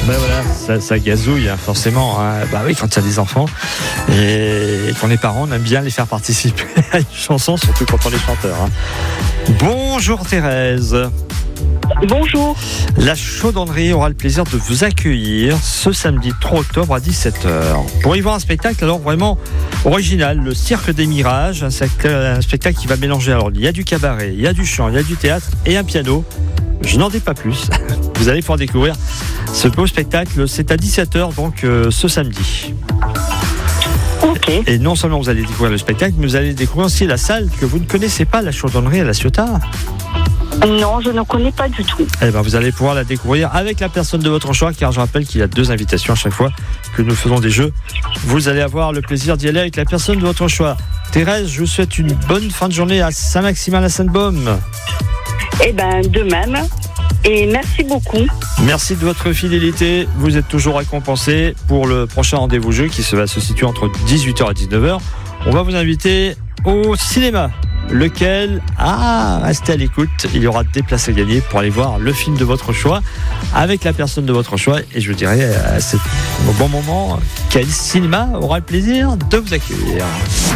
Ben voilà, ça gazouille forcément. Bah oui, quand il y a des enfants et qu'on est parents, on aime bien les faire participer à une chanson, surtout quand on est chanteur. Bonjour Thérèse. Bonjour. La chaudronnerie aura le plaisir de vous accueillir ce samedi 3 octobre à 17h. Pour y voir un spectacle alors vraiment original, le Cirque des Mirages, un spectacle qui va mélanger, alors il y a du cabaret, il y a du chant, il y a du théâtre et un piano. Je n'en dis pas plus. Vous allez pouvoir découvrir ce beau spectacle. C'est à 17h donc ce samedi. Okay. Et non seulement vous allez découvrir le spectacle, mais vous allez découvrir aussi la salle que vous ne connaissez pas, la chaudronnerie à La Ciotat. Non, je ne connais pas du tout. Eh ben, vous allez pouvoir la découvrir avec la personne de votre choix, car je rappelle qu'il y a 2 invitations à chaque fois que nous faisons des jeux. Vous allez avoir le plaisir d'y aller avec la personne de votre choix. Thérèse, je vous souhaite une bonne fin de journée à Saint-Maximin-la-Sainte-Baume. Eh ben, de même. Et merci beaucoup. Merci de votre fidélité. Vous êtes toujours récompensé pour le prochain rendez-vous jeu qui va se situer entre 18h et 19h. On va vous inviter au cinéma. Lequel? Restez à l'écoute. Il y aura des places à gagner pour aller voir le film de votre choix avec la personne de votre choix. Et je vous dirai, c'est au bon moment, quel cinéma aura le plaisir de vous accueillir.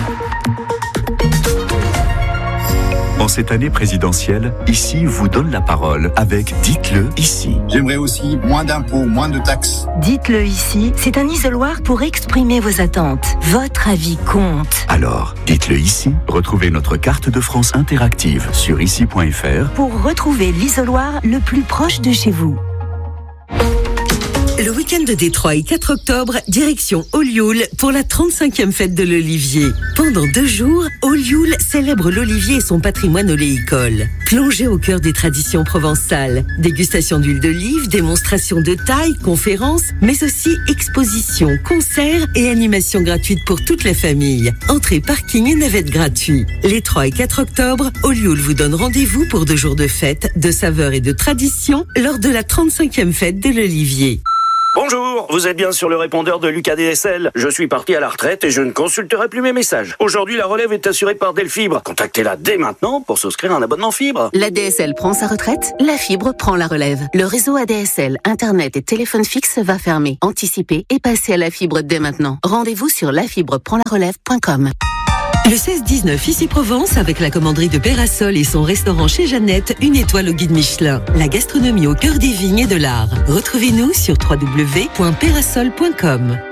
En cette année présidentielle, Ici vous donne la parole avec Dites-le ici. J'aimerais aussi moins d'impôts, moins de taxes. Dites-le ici, c'est un isoloir pour exprimer vos attentes. Votre avis compte. Alors, dites-le ici. Retrouvez notre carte de France interactive sur ici.fr pour retrouver l'isoloir le plus proche de chez vous. Le week-end de 3 et 4 octobre, direction Olioul pour la 35e fête de l'Olivier. Pendant 2 jours, Olioul célèbre l'Olivier et son patrimoine oléicole. Plongez au cœur des traditions provençales. Dégustation d'huile d'olive, démonstration de taille, conférences, mais aussi expositions, concerts et animations gratuites pour toute la famille. Entrée, parking et navette gratuits. Les 3 et 4 octobre, Olioul vous donne rendez-vous pour 2 jours de fête, de saveurs et de traditions lors de la 35e fête de l'Olivier. Bonjour, vous êtes bien sur le répondeur de Lucas DSL. Je suis parti à la retraite et je ne consulterai plus mes messages. Aujourd'hui, la relève est assurée par Delfibre. Contactez-la dès maintenant pour souscrire un abonnement fibre. La DSL prend sa retraite, la fibre prend la relève. Le réseau ADSL, Internet et téléphone fixe va fermer. Anticipez et passez à la fibre dès maintenant. Rendez-vous sur lafibreprendlarelève.com. Le 16-19 Ici Provence avec la commanderie de Pérasol et son restaurant chez Jeannette, 1 étoile au guide Michelin. La gastronomie au cœur des vignes et de l'art. Retrouvez-nous sur www.pérasol.com.